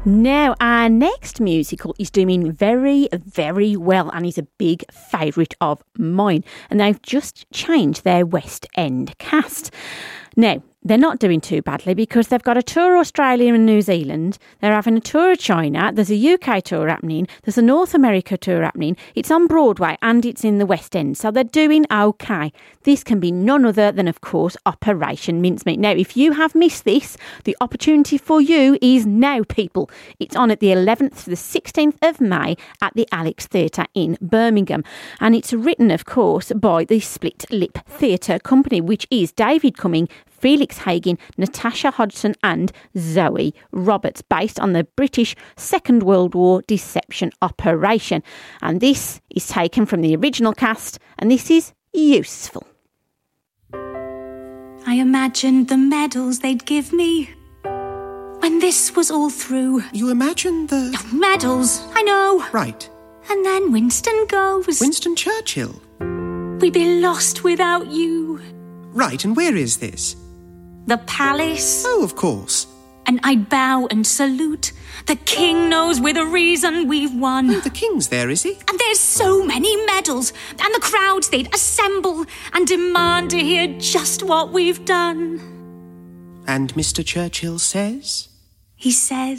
Now, our next musical is doing very, very well and is a big favourite of mine. And they've just changed their West End cast. Now, they're not doing too badly because they've got a tour Australia and New Zealand. They're having a tour of China. There's a UK tour happening. There's a North America tour happening. It's on Broadway and it's in the West End. So they're doing okay. This can be none other than, of course, Operation Mincemeat. Now, if you have missed this, the opportunity for you is now, people. It's on at the 11th to the 16th of May at the Alex Theatre in Birmingham. And it's written, of course, by the Split Lip Theatre Company, which is David Cumming, Felix Hagen, Natasha Hodgson and Zoe Roberts, based on the British Second World War deception operation. And this is taken from the original cast, and this is useful. I imagined the medals they'd give me when this was all through. You imagined the... Oh, medals, I know. Right. And then Winston goes. Winston Churchill. We'd be lost without you. Right, and where is this? The palace. Oh, of course. And I'd bow and salute. The king knows with a reason we've won. Oh, the king's there, is he? And there's so many medals. And the crowds, they'd assemble and demand to hear just what we've done. And Mr. Churchill says? He says...